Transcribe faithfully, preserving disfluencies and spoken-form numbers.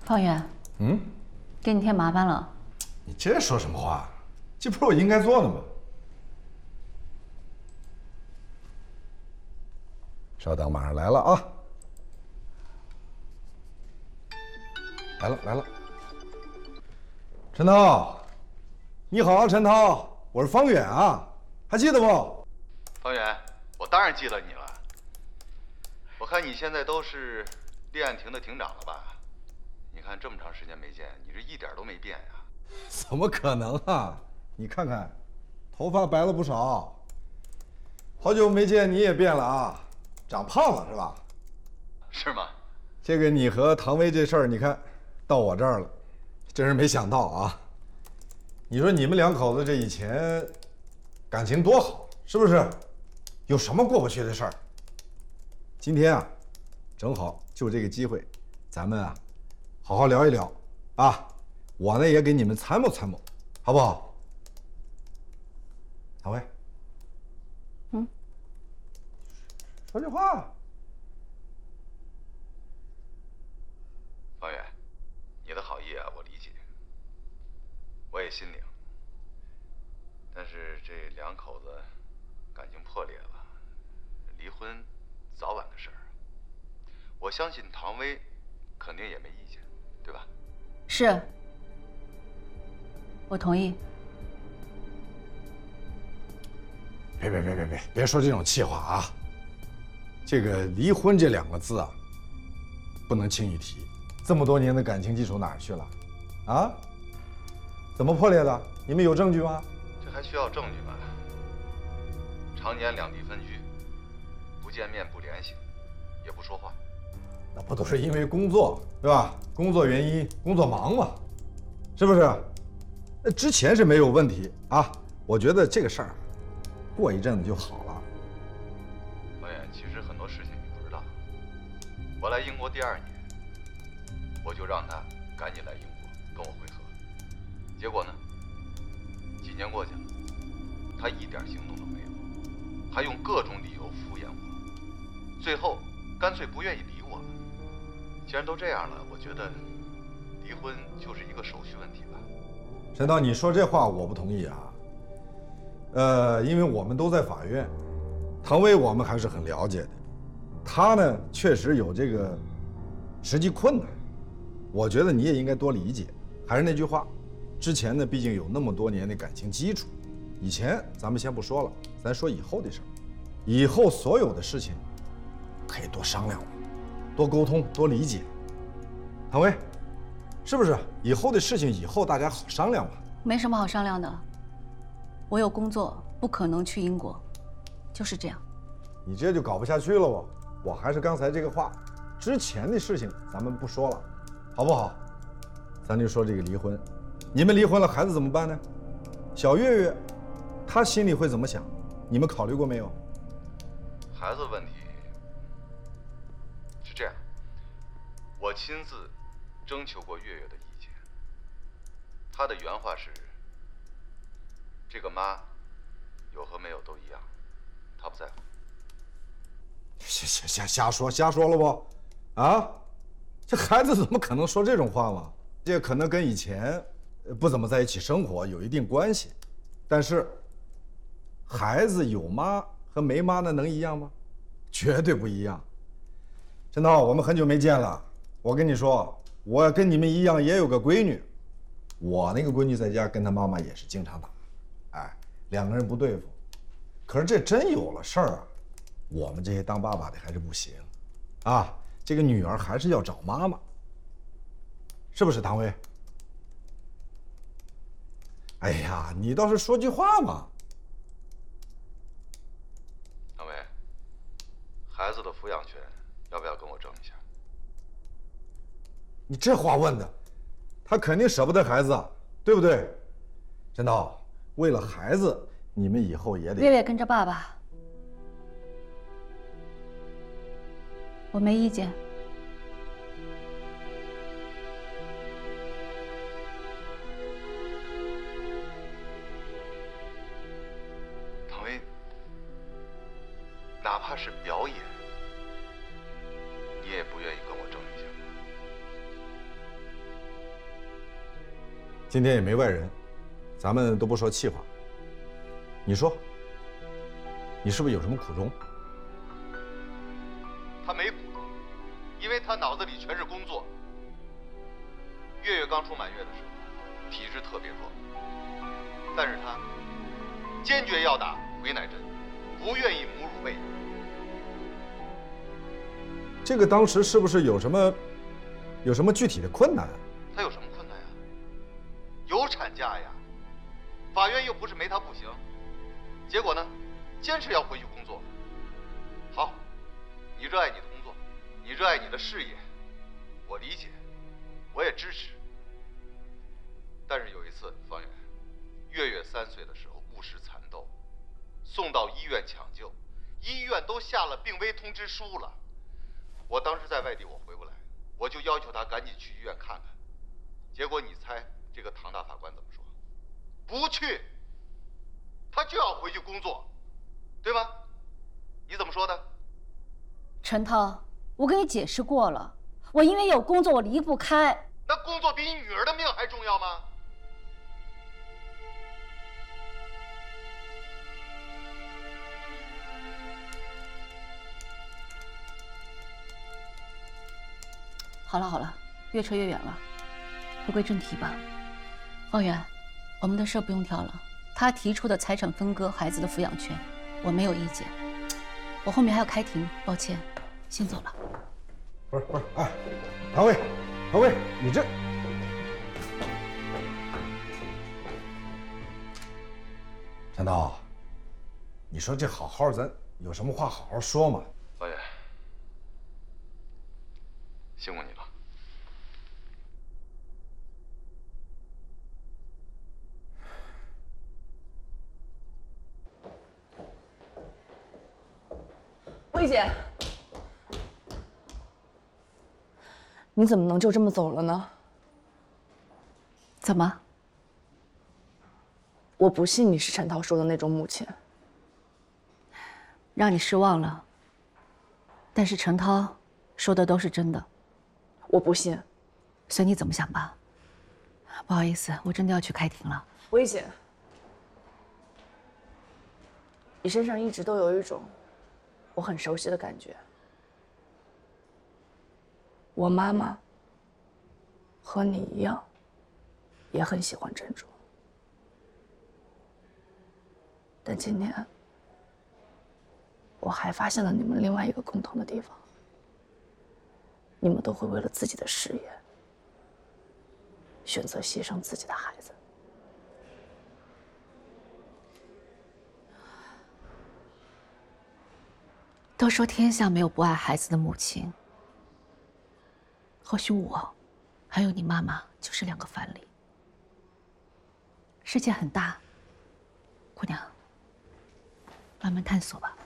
方圆， 嗯， 给你添麻烦了。 你这说什么话？这不是我应该做的吗？稍等，马上来了啊！来了来了，陈涛，你好啊，陈涛，我是方远啊，还记得不？ 方圆，我当然记得你了。我看你现在都是立案庭的庭长了吧？你看这么长时间没见，你这一点都没变呀。 怎么可能啊！你看看，头发白了不少。好久没见，你也变了啊，长胖了是吧？ 是吗？ 这个你和唐薇这事儿，你看到我这儿了，真是没想到啊！你说你们两口子这以前感情多好，是不是？有什么过不去的事儿？今天啊，正好就这个机会，咱们啊，好好聊一聊啊！我呢也给你们参谋参谋，好不好？唐薇， 嗯， 说句话。 方远，你的好意啊，我理解，我也心领。但是这两口子感情破裂了，离婚早晚的事儿。我相信唐薇肯定也没意见，对吧？ 是，我同意。 别别别别别别说这种气话啊！这个离婚这两个字啊，不能轻易提。这么多年的感情基础哪儿去了？啊？怎么破裂的？你们有证据吗？ 这还需要证据吗？常年两地分居，不见面不联系，也不说话。 那不都是因为工作，对吧？工作原因，工作忙嘛，是不是？那之前是没有问题啊。我觉得这个事儿，过一阵子就好了。 方远，其实很多事情你不知道。我来英国第二年，我就让他赶紧来英国跟我会合。结果呢，几年过去了，他一点行动都没有，还用各种理由敷衍我，最后干脆不愿意理我了。既然都这样了，我觉得离婚就是一个手续问题吧。 陈涛，你说这话我不同意啊。呃，因为我们都在法院，唐薇我们还是很了解的，她呢确实有这个实际困难，我觉得你也应该多理解。还是那句话，之前呢毕竟有那么多年的感情基础，以前咱们先不说了，咱说以后的事儿。以后所有的事情可以多商量嘛，多沟通，多理解。唐薇，是不是？以后的事情以后大家好商量嘛。 没什么好商量的。我有工作，不可能去英国，就是这样。 你这就搞不下去了我。我还是刚才这个话，之前的事情咱们不说了，好不好？咱就说这个离婚，你们离婚了，孩子怎么办呢？小月月，她心里会怎么想？你们考虑过没有？ 孩子问题是这样，我亲自征求过月月的意见，她的原话是：这个妈有和没有都一样，她不在乎。 瞎瞎瞎瞎说瞎说了不？啊，这孩子怎么可能说这种话嘛？这可能跟以前不怎么在一起生活有一定关系，但是孩子有妈和没妈那能一样吗？绝对不一样。陈涛，我们很久没见了，我跟你说，我跟你们一样也有个闺女，我那个闺女在家跟她妈妈也是经常打，哎，两个人不对付。可是这真有了事儿啊，我们这些当爸爸的还是不行，啊，这个女儿还是要找妈妈，是不是唐薇？哎呀，你倒是说句话嘛！ 唐薇，孩子的抚养权要不要跟我争一下？ 你这话问的，他肯定舍不得孩子，对不对？陈涛，为了孩子，你们以后也得…… 月月跟着爸爸，我没意见。 唐薇，哪怕是表演，你也不愿意跟我争一下吗？ 今天也没外人，咱们都不说气话。你说，你是不是有什么苦衷？ 他没苦衷，因为他脑子里全是工作。月月刚出满月的时候，体质特别弱，但是他坚决要打回奶针，不愿意母乳喂。 这个当时是不是有什么，有什么具体的困难？ 他有什么困难呀？有产假呀，法院又不是没他不行。结果呢，坚持要回去工作。好，你热爱你的工作，你热爱你的事业，我理解，我也支持。但是有一次，方圆，月月三岁的时候误食蚕豆，送到医院抢救，医院都下了病危通知书了。我当时在外地，我回不来，我就要求他赶紧去医院看看。结果你猜这个唐大法官怎么说？不去，他就要回去工作，对吧？你怎么说的？ 陈涛，我跟你解释过了，我因为有工作，我离不开。 那工作比你女儿的命还重要吗？ 好了好了，越扯越远了，回归正题吧。方圆，我们的事不用挑了，他提出的财产分割、孩子的抚养权，我没有意见。我后面还要开庭，抱歉，先走了。 不是不是，哎，唐卫，唐卫，你这……陈涛，你说这好好，咱有什么话好好说嘛？ 方圆，辛苦你了。 薇姐，你怎么能就这么走了呢？ 怎么？ 我不信你是陈涛说的那种母亲。 让你失望了。但是陈涛说的都是真的。 我不信。 随你怎么想吧。不好意思，我真的要去开庭了。 薇姐，你身上一直都有一种我很熟悉的感觉。我妈妈和你一样，也很喜欢珍珠。但今年，我还发现了你们另外一个共同的地方：你们都会为了自己的事业，选择牺牲自己的孩子。 都说天下没有不爱孩子的母亲，或许我，还有你妈妈就是两个范例。世界很大，姑娘，慢慢探索吧。